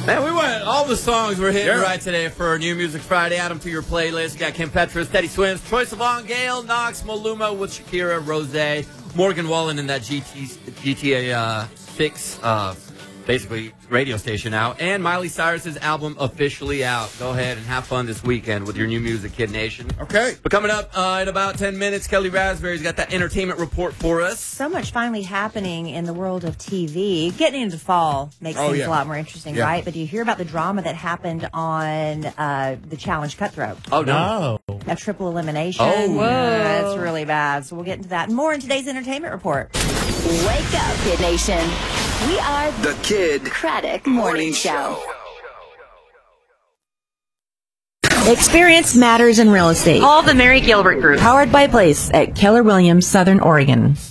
Man, we went, all the songs we're hitting right today for New Music Friday. Add them to your playlist. You got Kim Petras, Teddy Swims, Troye Sivan, Gayle, Knox, Maluma with Shakira, Rose, Morgan Wallen in that GTA 6, basically radio station out, and Miley Cyrus's album officially out. Go ahead and have fun this weekend with your new music, Kid Nation. Okay. But coming up in about 10 minutes, Kelly Raspberry's got that entertainment report for us. So much finally happening in the world of TV. Getting into fall makes things a lot more interesting, right? But do you hear about the drama that happened on the Challenge Cutthroat? Oh, no. A triple elimination. Oh, whoa. That's really bad. So we'll get into that and more in today's entertainment report. Wake up, Kid Nation. We are the Kid Craddock Morning Show. Experience matters in real estate. Call the Mary Gilbert Group. Powered by Place at Keller Williams, Southern Oregon.